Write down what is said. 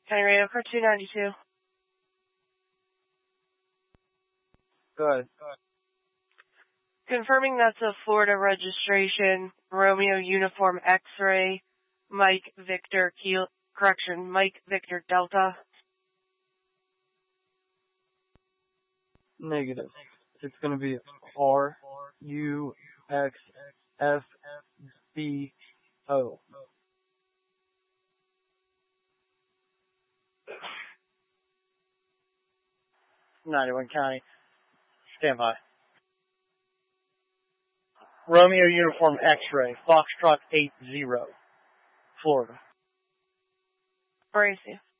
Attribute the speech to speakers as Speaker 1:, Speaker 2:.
Speaker 1: County Radio Car 292.
Speaker 2: Good.
Speaker 1: Confirming that's a Florida registration, Romeo Uniform X-Ray, Mike Victor Delta.
Speaker 2: Negative. It's going to be RUXFBO.
Speaker 3: 91 County. Stand by. Romeo Uniform X-Ray, Foxtrot 80, Florida.
Speaker 1: Where is he?